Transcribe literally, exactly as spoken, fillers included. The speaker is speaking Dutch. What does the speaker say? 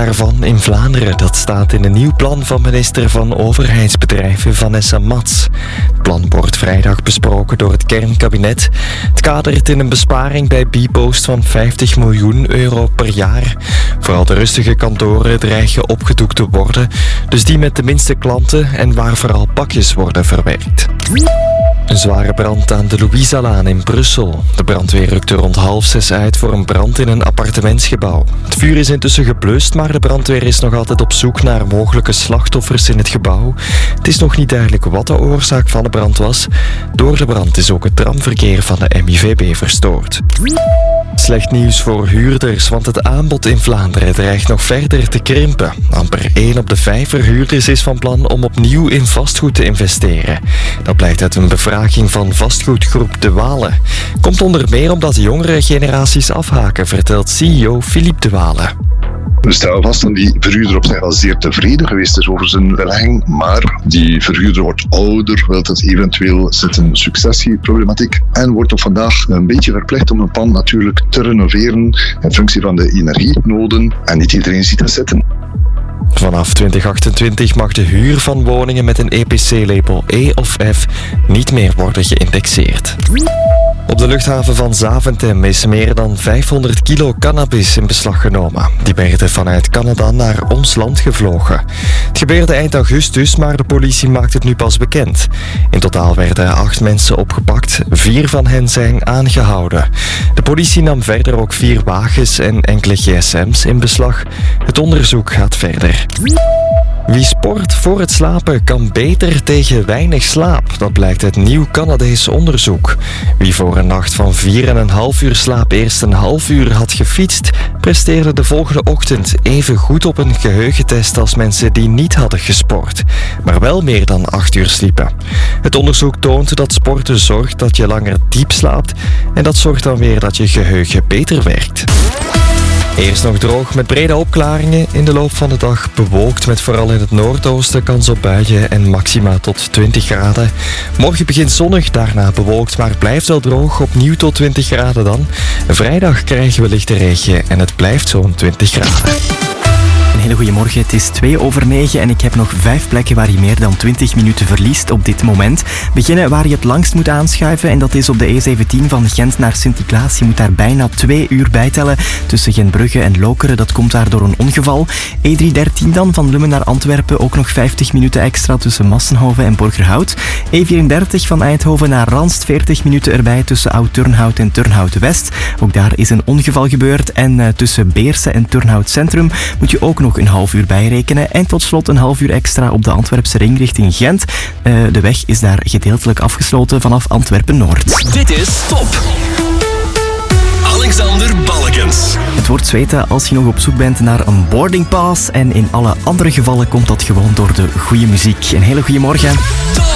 daarvan in Vlaanderen. Dat staat in een nieuw plan van minister van Overheidsbedrijven Vanessa Mats. Het plan wordt vrijdag besproken door het kernkabinet. Het kadert in een besparing bij bpost van vijftig miljoen euro per jaar. Vooral de rustige kantoren dreigen opgedoekt te worden. Dus die met de minste klanten en waar vooral pakjes worden verwerkt. Een zware brand aan de Louisalaan in Brussel. De brandweer rukte rond half zes uit voor een brand in een appartementsgebouw. Het vuur is intussen geblust, maar de brandweer is nog altijd op zoek naar mogelijke slachtoffers in het gebouw. Het is nog niet duidelijk wat de oorzaak van de brand was. Door de brand is ook het tramverkeer van de M I V B verstoord. Slecht nieuws voor huurders, want het aanbod in Vlaanderen dreigt nog verder te krimpen. Amper één op de vijf verhuurders is van plan om opnieuw in vastgoed te investeren. Dat blijkt uit een bevraging van vastgoedgroep De Wale. Komt onder meer omdat jongere generaties afhaken, vertelt C E O Philippe De Wale. We stellen vast dat die verhuurder op zich al zeer tevreden geweest is over zijn belegging, maar die verhuurder wordt ouder, wil het eventueel zit een successieproblematiek en wordt op vandaag een beetje verplicht om een pand natuurlijk te renoveren in functie van de energienoden en niet iedereen ziet dat zitten. Vanaf twintig achtentwintig mag de huur van woningen met een E P C-label E of F niet meer worden geïndexeerd. Op de luchthaven van Zaventem is meer dan vijfhonderd kilo cannabis in beslag genomen. Die werden vanuit Canada naar ons land gevlogen. Het gebeurde eind augustus, maar de politie maakt het nu pas bekend. In totaal werden acht mensen opgepakt. Vier van hen zijn aangehouden. De politie nam verder ook vier wagens en enkele gsm's in beslag. Het onderzoek gaat verder. Wie sport voor het slapen kan beter tegen weinig slaap. Dat blijkt uit nieuw Canadees onderzoek. Wie voor een nacht van vier komma vijf uur slaap eerst een half uur had gefietst, presteerde de volgende ochtend even goed op een geheugentest als mensen die niet hadden gesport, maar wel meer dan acht uur sliepen. Het onderzoek toont dat sporten zorgt dat je langer diep slaapt en dat zorgt dan weer dat je geheugen beter werkt. Eerst nog droog met brede opklaringen. In de loop van de dag bewolkt met vooral in het noordoosten kans op buien en maxima tot twintig graden. Morgen begint zonnig, daarna bewolkt, maar blijft wel droog. Opnieuw tot twintig graden dan. Vrijdag krijgen we lichte regen en het blijft zo'n twintig graden. Een hele goede morgen, het is twee over negen en ik heb nog vijf plekken waar je meer dan twintig minuten verliest op dit moment. Beginnen waar je het langst moet aanschuiven en dat is op de E zeventien van Gent naar Sint-Niklaas. Je moet daar bijna twee uur bijtellen tussen Gentbrugge en Lokeren. Dat komt daar door een ongeval. E driehonderddertien dan van Lummen naar Antwerpen, ook nog vijftig minuten extra tussen Massenhoven en Borgerhout. E vierendertig van Eindhoven naar Ranst, veertig minuten erbij tussen Oud-Turnhout en Turnhout-West. Ook daar is een ongeval gebeurd en uh, tussen Beersen en Turnhout Centrum moet je ook nog een half uur bijrekenen. En tot slot een half uur extra op de Antwerpse ring richting Gent. Uh, de weg is daar gedeeltelijk afgesloten vanaf Antwerpen-Noord. Dit is Top. Alexander Balkens. Het wordt zweten als je nog op zoek bent naar een boarding pass. En in alle andere gevallen komt dat gewoon door de goede muziek. Een hele goede morgen.